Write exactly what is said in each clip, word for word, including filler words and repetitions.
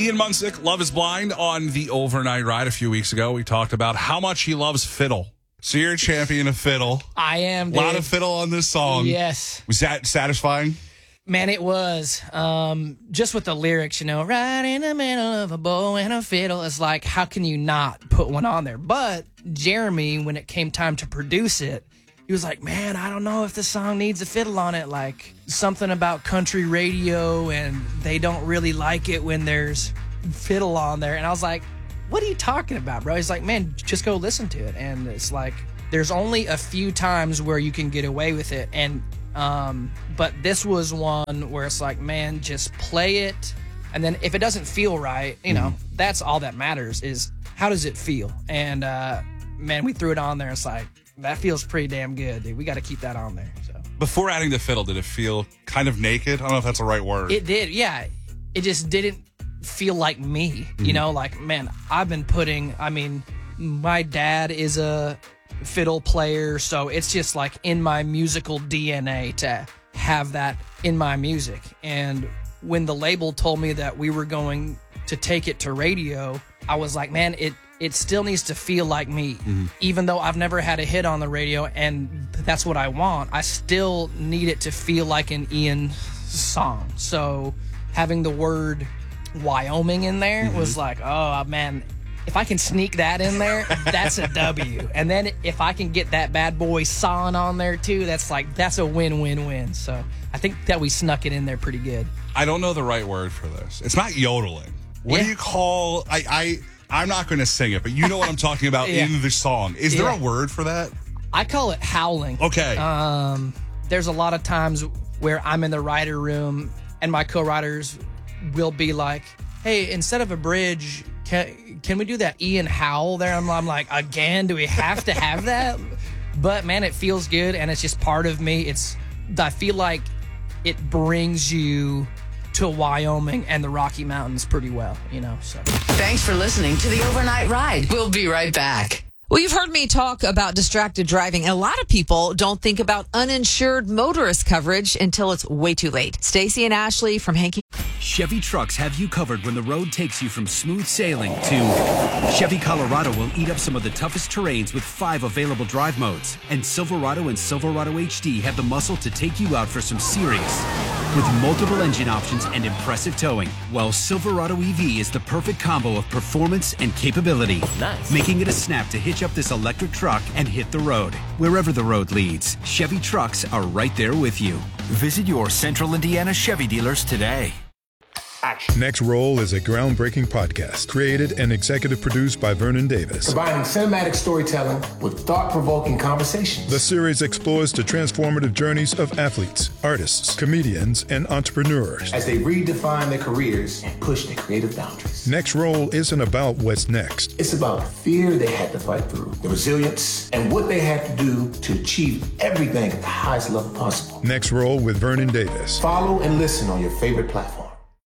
Ian Munsick, Love is Blind, on the Overnight Ride a few weeks ago. We talked about how much he loves fiddle. So you're a champion of fiddle. I am, dude. A lot of fiddle on this song. Yes. Was that satisfying? Man, it was. Um, just with the lyrics, you know, right in the middle of a bow and a fiddle. It's like, how can you not put one on there? But Jeremy, when it came time to produce it, he was like, man, I don't know if this song needs a fiddle on it. Like, something about country radio, and they don't really like it when there's fiddle on there. And I was like, what are you talking about, bro? He's like, man, just go listen to it. And it's like, there's only a few times where you can get away with it. And Um, but this was one where it's like, man, just play it. And then if it doesn't feel right, you know, mm-hmm. that's all that matters is how does it feel? And, uh, man, we threw it on there. It's like, that feels pretty damn good, dude. We got to keep that on there. So before adding the fiddle, did it feel kind of naked? I don't know if that's the right word. It did. Yeah. It just didn't feel like me, mm-hmm. you know, like, man, I've been putting, I mean, my dad is a fiddle player, so it's just like in my musical D N A to have that in my music. And when the label told me that we were going to take it to radio, I was like, man, it it still needs to feel like me. Mm-hmm. Even though I've never had a hit on the radio and that's what I want, I still need it to feel like an Ian song. So having the word Wyoming in there mm-hmm. was like, oh man, if I can sneak that in there, that's a W. And then if I can get that bad boy sawing on there too, that's like, that's a win-win-win. So I think that we snuck it in there pretty good. I don't know the right word for this. It's not yodeling. What yeah. do you call, I, I, I'm not going to sing it, but you know what I'm talking about yeah. in the song. Is there yeah. a word for that? I call it howling. Okay. Um, there's a lot of times where I'm in the writer room and my co-writers will be like, hey, instead of a bridge, Can, can we do that Ian howl there? I'm, I'm like, again, do we have to have that? But, man, it feels good, and it's just part of me. It's I feel like it brings you to Wyoming and the Rocky Mountains pretty well, you know. So thanks for listening to the Overnight Ride. We'll be right back. Well, you've heard me talk about distracted driving. A lot of people don't think about uninsured motorist coverage until it's way too late. Stacy and Ashley from Hanky. Chevy trucks have you covered when the road takes you from smooth sailing to Chevy Colorado will eat up some of the toughest terrains with five available drive modes. And Silverado and Silverado H D have the muscle to take you out for some serious with multiple engine options and impressive towing. While Silverado E V is the perfect combo of performance and capability. Nice. Making it a snap to hitch up this electric truck and hit the road. Wherever the road leads, Chevy trucks are right there with you. Visit your Central Indiana Chevy dealers today. Action. Next Roll is a groundbreaking podcast created and executive produced by Vernon Davis. Combining cinematic storytelling with thought-provoking conversations. The series explores the transformative journeys of athletes, artists, comedians, and entrepreneurs as they redefine their careers and push their creative boundaries. Next Roll isn't about what's next. It's about the fear they had to fight through, the resilience, and what they had to do to achieve everything at the highest level possible. Next Roll with Vernon Davis. Follow and listen on your favorite platform.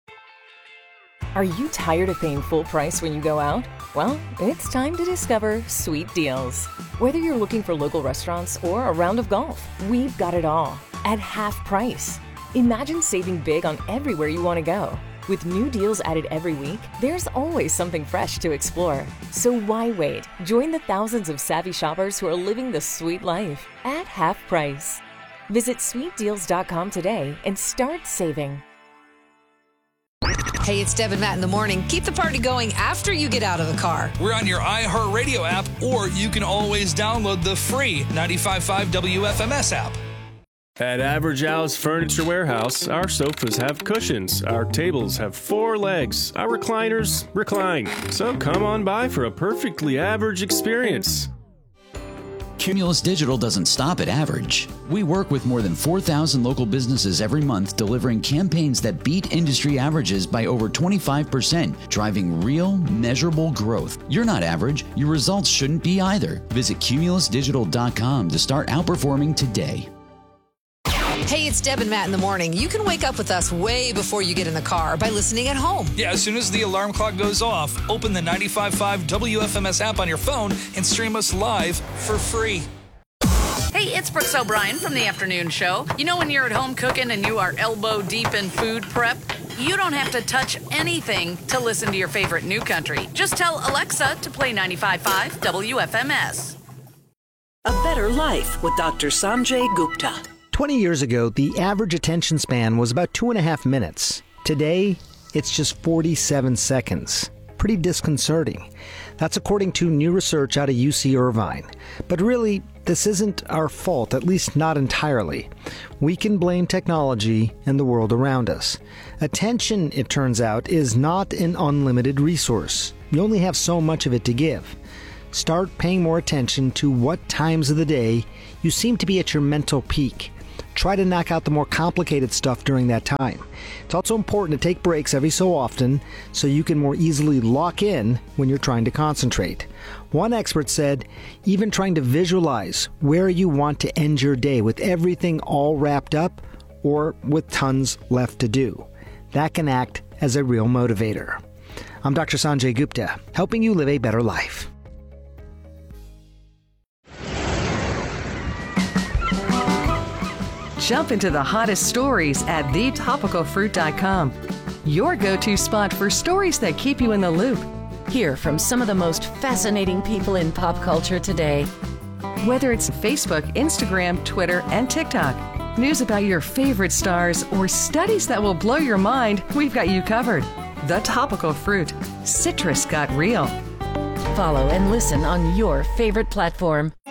Are you tired of paying full price when you go out? Well, it's time to discover Sweet Deals. Whether you're looking for local restaurants or a round of golf, we've got it all at half price. Imagine saving big on everywhere you want to go. With new deals added every week, there's always something fresh to explore. So why wait? Join the thousands of savvy shoppers who are living the sweet life at half price. Visit sweet deals dot com today and start saving. Hey, it's Deb and Matt in the morning. Keep the party going after you get out of the car. We're on your iHeartRadio app, or you can always download the free ninety-five point five W F M S app. At Average Al's Furniture Warehouse, our sofas have cushions, our tables have four legs, our recliners recline. So come on by for a perfectly average experience. Cumulus Digital doesn't stop at average. We work with more than four thousand local businesses every month, delivering campaigns that beat industry averages by over twenty-five percent, driving real, measurable growth. You're not average. Your results shouldn't be either. Visit cumulus digital dot com to start outperforming today. Hey, it's Deb and Matt in the morning. You can wake up with us way before you get in the car by listening at home. Yeah, as soon as the alarm clock goes off, open the ninety-five point five W F M S app on your phone and stream us live for free. Hey, it's Brooks O'Brien from the afternoon show. You know when you're at home cooking and you are elbow deep in food prep? you don't have to touch anything to listen to your favorite new country. Just tell Alexa to play ninety-five point five W F M S. A Better Life with Doctor Sanjay Gupta. twenty years ago, the average attention span was about two and a half minutes. Today, it's just forty-seven seconds. Pretty disconcerting. That's according to new research out of U C Irvine. But really, this isn't our fault, at least not entirely. We can blame technology and the world around us. Attention, it turns out, is not an unlimited resource. You only have so much of it to give. Start paying more attention to what times of the day you seem to be at your mental peak. Try to knock out the more complicated stuff during that time. It's also important to take breaks every so often so you can more easily lock in when you're trying to concentrate. One expert said, even trying to visualize where you want to end your day with everything all wrapped up or with tons left to do. That can act as a real motivator. I'm Doctor Sanjay Gupta, helping you live a better life. Jump into the hottest stories at the topical fruit dot com. Your go-to spot for stories that keep you in the loop. Hear from some of the most fascinating people in pop culture today. Whether it's Facebook, Instagram, Twitter, and TikTok, news about your favorite stars, or studies that will blow your mind, we've got you covered. The Topical Fruit. Citrus got real. Follow and listen on your favorite platform.